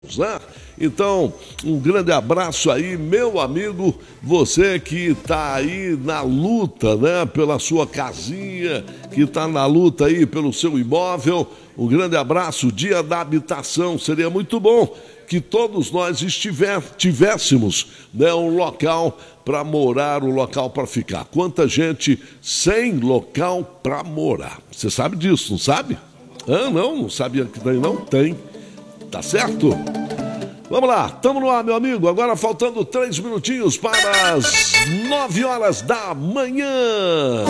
né? Então, um grande abraço aí, meu amigo, você que está aí na luta, né, pela sua casinha, que está na luta aí pelo seu imóvel. Um grande abraço. Dia da habitação, seria muito bom que todos nós tivéssemos, né, um local para morar, um local para ficar. Quanta gente sem local para morar. Você sabe disso, não sabe? Não sabia que tem, não tem. Tá certo? Vamos lá, estamos no ar, meu amigo. Agora faltando 3 minutinhos para as 9 horas da manhã.